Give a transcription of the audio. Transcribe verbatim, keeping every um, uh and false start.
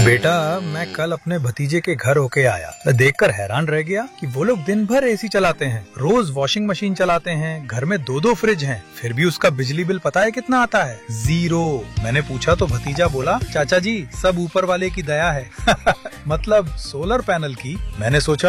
बेटा, मैं कल अपने भतीजे के घर होके आया। मैं देखकर हैरान रह गया कि वो लोग दिन भर एसी चलाते हैं, रोज वॉशिंग मशीन चलाते हैं, घर में दो दो फ्रिज हैं, फिर भी उसका बिजली बिल पता है कितना आता है? जीरो। मैंने पूछा तो भतीजा बोला, चाचा जी सब ऊपर वाले की दया है। मतलब सोलर पैनल की। मैंने सोचा